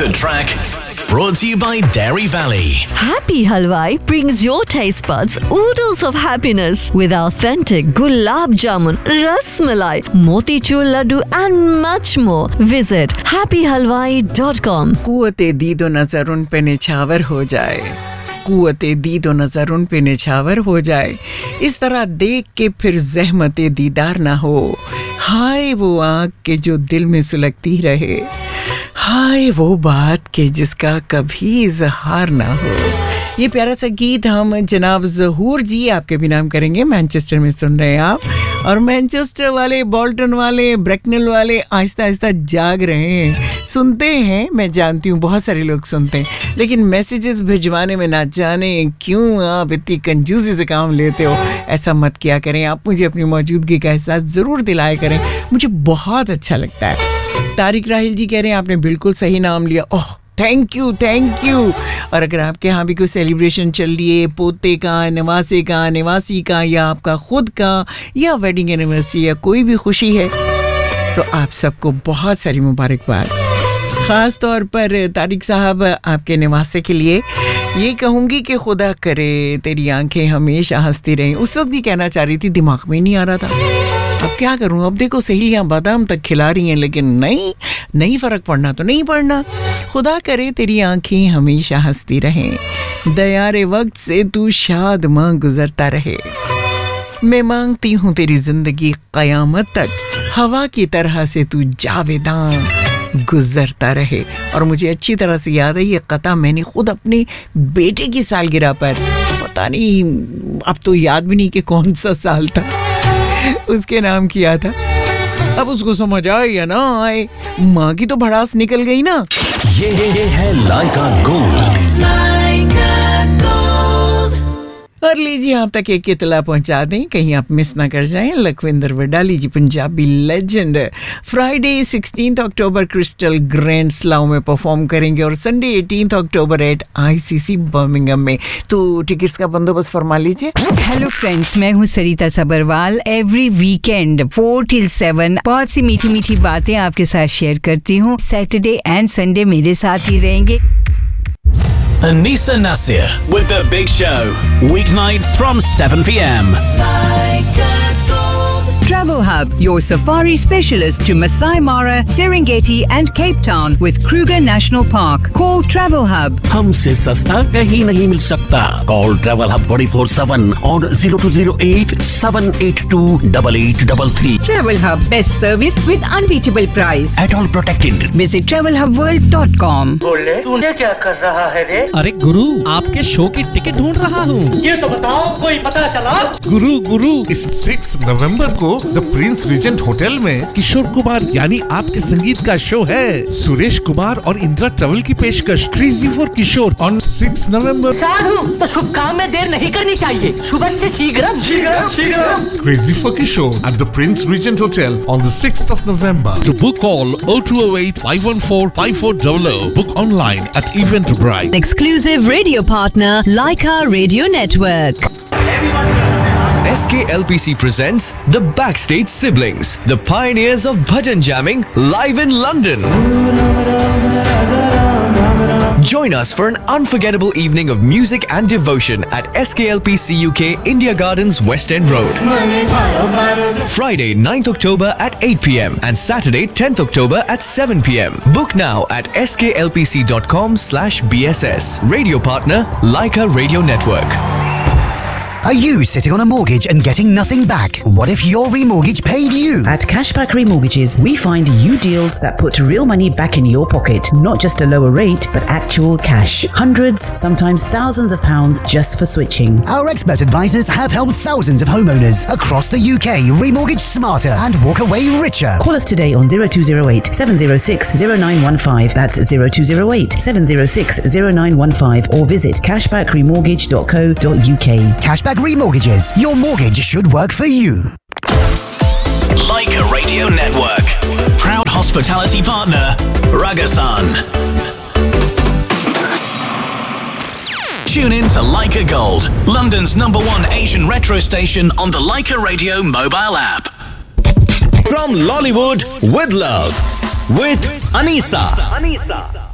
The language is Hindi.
good track. Brought to you by Dairy Valley. Happy Halwai brings your taste buds oodles of happiness with authentic gulab jamun, ras malai, motichur laddu and much more. Visit happyhalwai.com. कुव्वते दीदो नजर उन पे निछावर हो जाए, कुव्वते दीदो नजर उन पे निछावर हो जाए, इस तरह देख के फिर ज़हमते दीदार ना हो, हाय वो आँख के जो दिल में सुलगती रहे, हाय वो बात के जिसका कभी इज़हार ना हो। ये प्यारा सा गीत हम जनाब ज़हूर जी आपके भी नाम करेंगे, मैनचेस्टर में सुन रहे हैं आप, और मैनचेस्टर वाले, बोल्टन वाले, ब्रैकनल वाले आहिस्ता आहिस्ता जाग रहे हैं, सुनते हैं। मैं जानती हूँ बहुत सारे लोग सुनते हैं, लेकिन मैसेजेस भिजवाने में ना जाने क्यों आप इतनी कंजूसी से काम लेते हो। ऐसा मत किया करें, आप मुझे अपनी मौजूदगी का एहसास ज़रूर दिलाया करें, मुझे बहुत अच्छा लगता है। तारिक राहिल जी कह रहे हैं आपने बिल्कुल सही नाम लिया। Oh thank you. और अगर आपके यहाँ भी कोई सेलिब्रेशन चल रही है, पोते का, नवासे का, निवासी का, या आपका खुद का, या वेडिंग एनिवर्सरी, या कोई भी खुशी है, तो आप सबको बहुत सारी मुबारकबाद। ख़ास तौर पर तारिक साहब आपके निवासे के लिए ये कहूँगी कि खुदा करे तेरी आंखें हमेशा हंसती रहें। उस वक्त भी कहना चाह रही थी, दिमाग में नहीं आ रहा था। अब क्या करूं, अब देखो सहेलियां बादाम तक खिला रही हैं, लेकिन नहीं फ़र्क पड़ना तो नहीं पड़ना। खुदा करे तेरी आंखें हमेशा हंसती रहें, दयारे वक्त से तू शाद मां गुजरता रहे। मैं मांगती हूँ तेरी जिंदगी क़यामत तक, हवा की तरह से तू जावेदां गुजरता रहे। और मुझे अच्छी तरह से याद है ये कता मैंने खुद अपने बेटे की सालगिरह पर, पता नहीं अब तो याद भी नहीं कि कौन सा साल था, उसके नाम किया था। अब उसको समझ आए या ना आए, माँ की तो भड़ास निकल गई ना। ये है लाइका गोल्ड। और लीजिए आप तक एक इतला पहुंचा दें, कहीं आप मिस ना कर जाएं। लखविंदर वडाली जी, पंजाबी लेजेंड, फ्राइडे 16 अक्टूबर क्रिस्टल ग्रैंड स्लाउ में परफॉर्म करेंगे और संडे 18 अक्टूबर एट ICC बर्मिंघम में। तो टिकट्स का बंदोबस्त फरमा लीजिए। हेलो फ्रेंड्स, मैं हूँ सरिता सबरवाल। एवरी वीकेंड 4 till 7 बहुत सी मीठी मीठी बातें आपके साथ शेयर करती हूँ। सैटरडे एंड संडे मेरे साथ ही रहेंगे। Anisa Nasir with The Big Show. Weeknights from 7 p.m. Travel Hub, your safari specialist to Masai Mara, Serengeti and Cape Town with Kruger National Park. Call Travel Hub. हमसे सस्ता कहीं नहीं मिल सकता। Call Travel Hub 24/7 on 0208 782 8833. Travel Hub, best service with unbeatable price. At all protected. Visit travelhubworld.com. बोले तूने क्या कर रहा है रे? अरे गुरु, आपके शो की टिकट ढूंढ रहा हूँ। ये तो बताओ, कोई पता चला? गुरु, इस 6 नवंबर को द प्रिंस रीजेंट होटल में किशोर कुमार यानी आपके संगीत का शो है। सुरेश कुमार और इंदिरा ट्रेवल की पेशकश क्रेजी फॉर किशोर ऑन 6 नवंबर। साधु, तो शुभ काम में देर नहीं करनी चाहिए, सुबह से शीघ्रम। Crazy for Kishore at the Prince Regent Hotel on the 6th of November. To book call 0208 514 5400. Book online at Eventbrite. Exclusive radio partner Laika Radio Network. SKLPC presents The Backstage Siblings, the pioneers of bhajan jamming, live in London. Join us for an unforgettable evening of music and devotion at SKLPC UK India Gardens West End Road. Friday 9th October at 8 p.m. and Saturday 10th October at 7 p.m. Book now at sklpc.com/BSS. Radio partner Laika Radio Network. Are you sitting on a mortgage and getting nothing back? What if your remortgage paid you? At Cashback Remortgages, we find you deals that put real money back in your pocket. Not just a lower rate, but actual cash. Hundreds, sometimes thousands of pounds just for switching. Our expert advisors have helped thousands of homeowners across the UK remortgage smarter and walk away richer. Call us today on 0208 706 0915. That's 0208 706 0915 or visit cashbackremortgage.co.uk. Cashback Remortgages. Your mortgage should work for you. Laika Radio Network. Proud hospitality partner, Ragasan. Tune in to Laika Gold, London's #1 Asian retro station on the Laika Radio mobile app. From Lollywood with Love with Anisa.